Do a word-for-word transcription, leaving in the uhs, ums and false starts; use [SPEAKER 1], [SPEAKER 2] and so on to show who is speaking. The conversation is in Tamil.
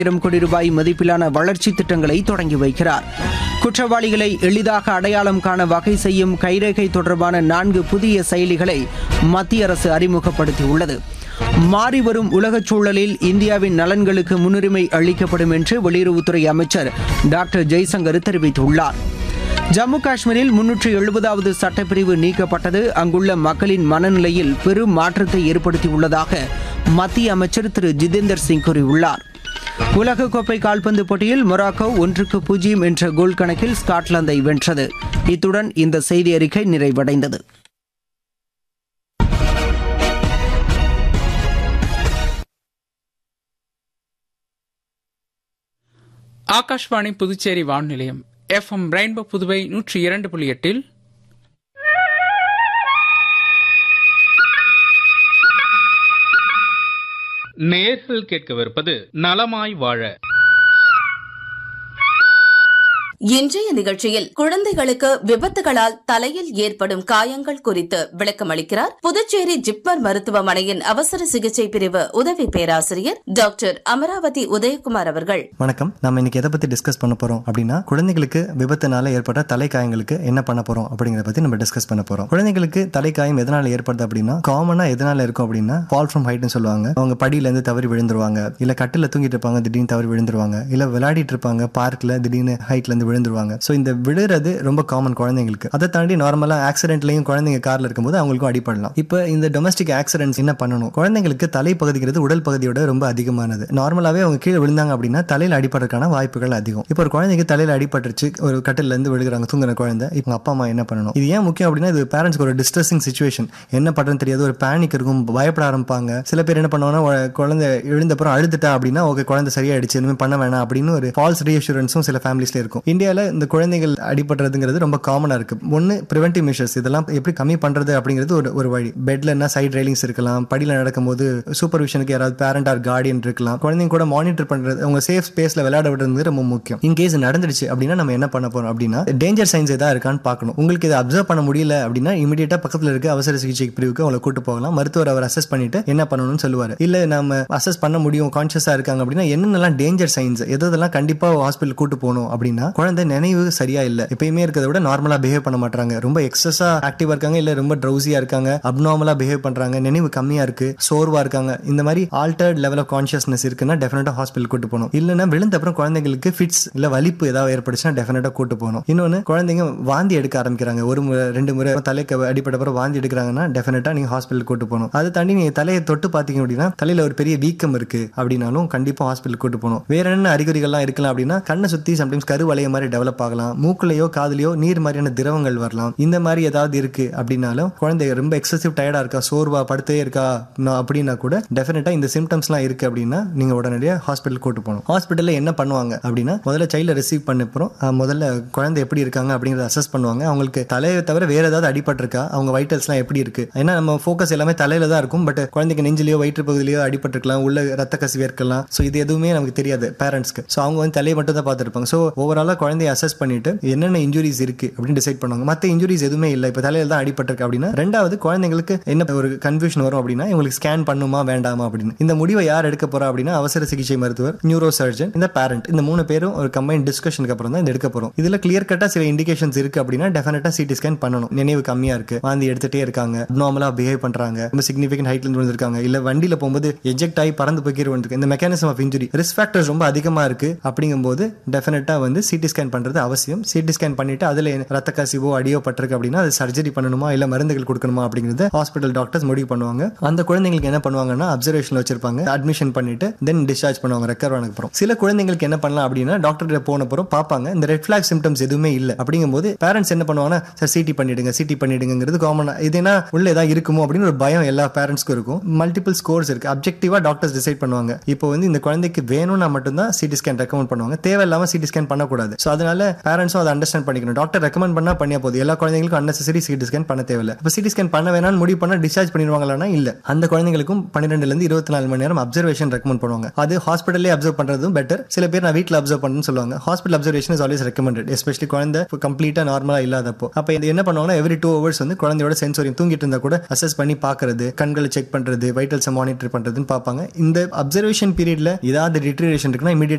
[SPEAKER 1] ஆயிரம் கோடி ரூபாய் மதிப்பிலான வளர்ச்சி திட்டங்களை தொடங்கி வைக்கிறார். குற்றவாளிகளை எளிதாக அடையாளம் காண வகை செய்யும் கைரேகை தொடர்பான நான்கு புதிய செயலிகளை மத்திய அரசு அறிமுகப்படுத்தியுள்ளது. மாறிவரும் உலகச் சூழலில் இந்தியாவின் நலன்களுக்கு முன்னுரிமை அளிக்கப்படும் என்று வெளியுறவுத்துறை அமைச்சர் டாக்டர் ஜெய்சங்கர் தெரிவித்துள்ளார். ஜம்மு காஷ்மீரில் முன்னூற்று எழுபதாவது சட்டப்பிரிவு நீக்கப்பட்டது அங்குள்ள மக்களின் மனநிலையில் பெரும் மாற்றத்தை ஏற்படுத்தியுள்ளதாக மத்திய அமைச்சர் திரு ஜிதேந்தர் சிங் கூறியுள்ளார். உலகக்கோப்பை கால்பந்து போட்டியில் மொராக்கோ ஒன்றுக்கு பூஜ்ஜியம் என்ற கோல் கணக்கில் ஸ்காட்லாந்தை வென்றது. இத்துடன் இந்த செய்தி அறிக்கை நிறைவடைந்தது.
[SPEAKER 2] Akashvani Puducherry வானொலியம் F M rainbow Puduvai நூற்றி இரண்டு புள்ளி எட்டில்
[SPEAKER 3] நேர்கள் கேட்கவிருப்பது நலமாய் வாழ.
[SPEAKER 4] இன்றைய நிகழ்ச்சியில் குழந்தைகளுக்கு விபத்துகளால் தலையில் ஏற்படும் காயங்கள் குறித்து விளக்கமளிக்கிறார் புதுச்சேரி ஜிப்மர் மருத்துவமனையின் அவசர சிகிச்சை பிரிவு உதவி பேராசிரியர் டாக்டர் அமராவதி உதயகுமார் அவர்கள்.
[SPEAKER 5] வணக்கம். நம்ம இன்னைக்கு எதை பத்தி டிஸ்கஸ் பண்ண போறோம் அப்படின்னா, குழந்தைகளுக்கு விபத்துனால ஏற்பட்ட தலை காயங்களுக்கு என்ன பண்ண போறோம் அப்படிங்கறத பத்தி நம்ம டிஸ்கஸ் பண்ண போறோம். குழந்தைகளுக்கு தலை காயம் எதனால ஏற்படுது அப்படின்னா, காமனா எதனால இருக்கும் அப்படின்னா, ஃபால் ஃப்ரம் ஹைட்னு சொல்லுவாங்க. அவங்க படியில இருந்து தவறி விழுந்துருவாங்க, இல்ல கட்டில தூங்கிட்டு இருப்பாங்க திடீர்னு தவறி விழுந்துருவாங்க, இல்ல விளையாடிட்டு இருப்பாங்க பார்க்ல திடீர்னு ஹைட்ல இருந்து விழுந்துருவாங்க. சோ இந்த விழுறது ரொம்ப காமன் குழந்தைங்களுக்கு. அதை தாண்டி நார்மலா ஆக்சிடென்ட்லயும் குழந்தைங்க கார்ல இருக்கும்போது அவங்களுக்கும் அடிபடலாம். இப்போ இந்த டொமஸ்டிக் ஆக்சிடென்ட்ஸ் என்ன பண்ணணும், குழந்தைங்களுக்கு தலை பகுதிங்கிறது உடல் பகுதியோட ரொம்ப அதிகமானது. நார்மலாவே அவங்க கீழே விழுந்தாங்க அப்படின்னா தலையில அடிபடுறதுக்கான வாய்ப்புகள் அதிகம். இப்போ ஒரு குழந்தைக்கு தலையில அடிபட்டுருச்சு, ஒரு கட்டில இருந்து விழுகிறாங்க தூங்குற குழந்தை, இப்போ அப்பா அம்மா என்ன பண்ணணும்? இது ஏன் முக்கியம் அப்படின்னா, இது பேரண்ட்ஸ்க்கு ஒரு டிஸ்ட்ரெஸிங் சிச்சுவேஷன், என்ன பண்றதுன்னு தெரியாது, ஒரு பேனிக் இருக்கும், பயப்பட ஆரம்பிப்பாங்க. சில பேர் என்ன பண்ணுவாங்கன்னா, குழந்தை எழுந்தப்புறம் அழுதுட்டா அப்படின்னா ஓகே குழந்தை சரியாயிடுச்சு இனிமே பண்ண வேணாம் அப்படின்னு ஒரு ஃபால்ஸ் ரீஅஷூரன்ஸும் சில ஃபேமிலிஸ்ல இருக்கும். இந்தியாவில் இந்த குழந்தைகள் அடிபடுறதுங்கிறது ரொம்ப காமனா இருக்கு. ஒன்னு பிரிவென்டிவ் மெஷர்ஸ், இதெல்லாம் எப்படி கம்மி பண்றது அப்படிங்கிறது ஒரு ஒரு வழி. பெட்ல என்ன சைட் ரெயிலிங்ஸ் இருக்கலாம், படியில நடக்கும்போது சூப்பர்விஷனுக்கு யாராவது பேரண்ட் ஆர் கார்டியன் இருக்கலாம், குழந்தைங்க கூட மானிட்டர் பண்றது, அவங்க சேஃப் ஸ்பேஸ்ல விளையாட விடுறது ரொம்ப முக்கியம். இன் கேஸ் நடந்துடுச்சு அப்படின்னா நம்ம என்ன பண்ண போறோம் அப்படின்னா, டேஞ்சர் சைன்ஸ் ஏதாவது இருக்கான்னு பார்க்கணும். உங்களுக்கு இதை அப்சர்வ் பண்ண முடியல அப்படின்னா இமீடியட்டா பக்கத்துல இருக்க அவசர சிகிச்சை பிரிவுக்கு அவங்களை கூட்டு போகலாம். மருத்துவர் அவர் அசஸ் பண்ணிட்டு என்ன பண்ணணும்னு சொல்லுவாரு. இல்ல நம்ம அசஸ் பண்ண முடியும், கான்சியஸா இருக்காங்க அப்படின்னா என்னென்னலாம் டேஞ்சர் சைன்ஸ், எதெல்லாம் கண்டிப்பா ஹாஸ்பிட்டல் கூட்டு போகணும் அப்படின்னா, குழந்தை நினைவு சரியா இல்ல, எப்பயுமே இருக்கிறத விட நார்மலா பிஹேவ் பண்ண மாட்டாங்க, ரொம்ப எக்ஸஸா ஆக்டிவா இருக்காங்க, இல்ல ரொம்ப ட்ரௌசியா இருக்காங்க, அப்நார்மலா பிஹேவ் பண்றாங்க, நினைவு கம்மியா இருக்கு, சோர்வா இருக்காங்க, இந்த மாதிரி ஆல்டர்ட் லெவல் ஆஃப் கான்சியஸ்னஸ் இருக்குன்னா டெஃபினட்டா ஹாஸ்பிட்டல் கூட்டு போகணும். இல்லைன்னா விழுந்த அப்புறம் குழந்தைங்களுக்கு ஃபிட்ஸ் இல்ல வலிப்பு ஏதாவது ஏற்படுச்சுன்னா டெஃபினட்டா கூட்டு போகணும். இன்னொன்னு, குழந்தைங்க வாந்தி எடுக்க ஆரம்பிக்கிறாங்க, ஒரு முறை ரெண்டு முறை தலைக்கு அடிப்பட்ட அப்புறம் வாந்தி எடுக்கிறாங்கன்னா டெஃபினட்டா நீங்க ஹாஸ்பிட்டல் கூட்டு போகணும். அதை தாண்டி நீங்க தலையை தொட்டு பாத்தீங்க அப்படின்னா தலையில ஒரு பெரிய வீக்கம் இருக்கு அப்படின்னாலும் கண்டிப்பா ஹாஸ்பிட்டல் கூட்டு போகணும். வேற என்ன அறிகுறிகள்லாம் இருக்கலாம் அப்படின்னா, கண்ணை சுத்தி சம்டைம்ஸ் கருவளைய மாதிரி டெவலப் ஆகலாம், மூக்குலையோ காதுலயோ நீர் மாதிரியான திரவங்கள் வரலாம். இந்த மாதிரி ஏதாவது இருக்கு அப்படின்னாலும், குழந்தை ரொம்ப எக்ஸசிவ் டயர்டா இருக்கா, சோர்வா படுத்தே இருக்கா அப்படின்னா கூட டெஃபினட்டா இந்த சிம்டம்ஸ்லாம் இருக்கு அப்படின்னா நீங்க உடனடியாக ஹாஸ்பிட்டல் கூட்டு போகணும். ஹாஸ்பிட்டல்ல என்ன பண்ணுவாங்க அப்படின்னா, முதல்ல சைல்ட ரிசீவ் பண்ண அப்புறம் முதல்ல குழந்தை எப்படி இருக்காங்க அப்படிங்கறத அசஸ் பண்ணுவாங்க. அவங்களுக்கு தலையை தவிர வேற ஏதாவது அடிபட்டு இருக்கா, அவங்க வைட்டல்ஸ்லாம் எப்படி இருக்கு, ஏன்னா நம்ம ஃபோக்கஸ் எல்லாமே தலையில தான் இருக்கும், பட் குழந்தைக்கு நெஞ்சிலையோ வயிற்று பகுதியிலயோ அடிபட்டு இருக்கலாம், உள்ள ரத்த கசிவு இருக்கலாம். ஸோ இது எதுவுமே நமக்கு தெரியாது பேரண்ட்ஸ்க்கு. ஸோ அவங்க வந்து தலையை மட்டும் தான் பார்த்துருப்பாங்க. ஸோ ஓவராலா குழந்தைய அசஸ் பண்ணிட்டு என்னென்ன இன்ஜுரிஸ் இருக்கு அப்படின்னு டிசைட் பண்ணுவாங்க. மற்ற இன்ஜுரிஸ் எதுவுமே இல்லை, இப்போ தலையில தான் அடிபட்டிருக்கு அப்படின்னா, ரெண்டாவது குழந்தைங்களுக்கு என்ன ஒரு கன்ஃபியூஷன் வரும் அப்படின்னா, இவங்களுக்கு ஸ்கேன் பண்ணுமா வேண்டாமா அப்படின்னு. இந்த முடிவை யார் எடுக்க போறா அப்படின்னா, அவசர சிகிச்சை மருத்துவர், நியூரோ சர்ஜன், இந்த பேரண்ட், இந்த மூணு பேரும் ஒரு கம்பைன் டிஸ்கஷனுக்கு அப்புறம் தான் எடுக்க போறோம். இதுல கிளியர் கட்டா சில இண்டிகேஷன்ஸ் இருக்கு அப்படின்னா டெஃபினட்டா சிடி ஸ்கேன் பண்ணணும். நினைவு கம்மியா இருக்கு, வாந்தி எடுத்துட்டே இருக்காங்க, நார்மலா பிஹேவ் பண்றாங்க, ரொம்ப சிக்னிஃபிகன்ட் ஹைட்ல இருந்து வந்திருக்காங்க, இல்ல வண்டியில போகும்போது எஜெக்ட் ஆகி பறந்து போய் கீழே வந்திருக்கு, இந்த mechanism of injury risk factors ரொம்ப அதிகமா இருக்கு அப்படிங்கும்போது டெஃபினட்டா வந்து சிடி ஸ்கேன் பண்றது அவசியம். சிடி ஸ்கேன் பண்ணிட்டு அதுல ரத்த கசிவோ அடியோ பட்டிருக்கு அப்படின்னா அது சர்ஜரி பண்ணணுமா இல்ல மருந்துகள் கொடுக்கணுமா அப்படிங்கறது ஹாஸ்பிட்டல் டாக்டர்ஸ் முடிவு பண்ணுவாங்க. அந்த குழந்தைங்களுக்கு என்ன பண்ணுவாங்கன்னா, அப்சர்வேஷன்ல வச்சிருப்பாங்க, அட்மிஷன் பண்ணிட்டு தென் டிஸ்சார்ஜ் பண்ணுவாங்க ரெக்கவர் ஆனதுக்கு அப்புறம். சில குழந்தைங்களுக்கு என்ன பண்ணலாம் அப்படின்னா, டாக்டர் போன அப்புறம் பார்ப்பாங்க, இந்த ரெட் ஃபிளாக் சிம்டம்ஸ் எதுவுமே இல்ல அப்படிங்கும்போது பேரண்ட்ஸ் என்ன பண்ணுவாங்கன்னா, சார் சிடி பண்ணிடுங்க சிடி பண்ணிடுங்கிறது காமனா, இதுனா உள்ள ஏதாவது இருக்குமோ அப்படின்னு ஒரு பயம் எல்லா பேரண்ட்ஸ்க்கும் இருக்கும். மல்டிபிள் ஸ்கோர்ஸ் இருக்கு, அப்ஜெக்டிவா டாக்டர்ஸ் டிசைட் பண்ணுவாங்க. இப்போ வந்து இந்த குழந்தைக்கு வேணும்னா மட்டும்தான் சிடி ஸ்கேன் ரெக்கமெண்ட் பண்ணுவாங்க, தேவையில்லாம சிடி ஸ்கேன் பண்ணக்கூடாது. ஸோ அதனால பேரண்ட்ஸும் அதை அண்டர்ஸ்டாண்ட் பண்ணிக்கணும். டாக்டர் ரெக்கமெண்ட் பண்ணா பண்ணியா போதும். எல்லா குழந்தைங்களுக்கும் அன்னெசரி சிடி ஸ்கேன் பண்ண தேவையில்லை. இப்போ சிடி ஸ்கேன் பண்ண வேணாம்னு முடிவு பண்ணா டிஸ்சார்ஜ் பண்ணிடுவாங்களா? இல்ல, அந்த குழந்தைங்களுக்கும் பன்னிரெண்டுல இருந்து இருபத்தி நாலு மணி நேரம் அப்சர்வேஷன் ரெக்கமெண்ட் பண்ணுவாங்க. அது ஹாஸ்பிட்டல்லே அப்சர்வ் பண்றதும் பெட்டர். சில பேர் நான் வீட்டில் அப்சர்வ் பண்ணணும்னு சொல்லுவாங்க. Hospital observation is always recommended, especially குழந்தை கம்ப்ளீட்டா நார்மலா இல்லாதப்போ. அப்ப இது என்ன பண்ணுவாங்கன்னா எவ்ரி டூ ஹவர்ஸ் வந்து குழந்தையோட சென்சோரியம் தூங்கிட்டு இருந்தா கூட அசஸ் பண்ணி பாக்குறது, கண்களை செக் பண்றது, வைட்டல்ஸை மானிட்டர் பண்றதுன்னு பார்ப்பாங்க. இந்த அப்சர்வேஷன் பீரியட்ல ஏதாவது டிட்டரேஷன் இருக்குன்னா இமிடியேட்